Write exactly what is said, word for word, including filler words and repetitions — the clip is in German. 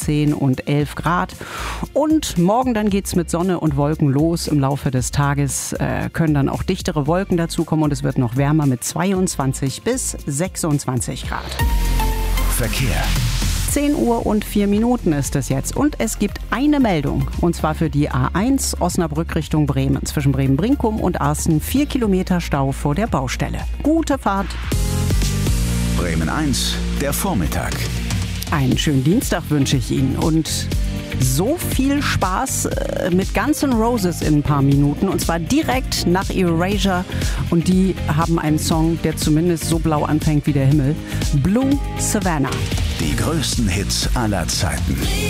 zehn und elf Grad. Und morgen dann geht's mit Sonne und Wolken los. Im Laufe des Tages äh, können dann auch dichtere Wolken dazukommen und es wird noch wärmer mit zweiundzwanzig bis sechsundzwanzig Grad. Verkehr. zehn Uhr und vier Minuten ist es jetzt und es gibt eine Meldung und zwar für die A eins Osnabrück Richtung Bremen. Zwischen Bremen-Brinkum und Arsten vier Kilometer Stau vor der Baustelle. Gute Fahrt! Bremen eins, der Vormittag. Einen schönen Dienstag wünsche ich Ihnen und so viel Spaß mit Guns N' Roses in ein paar Minuten und zwar direkt nach Erasure und die haben einen Song, der zumindest so blau anfängt wie der Himmel. Blue Savannah. Die größten Hits aller Zeiten.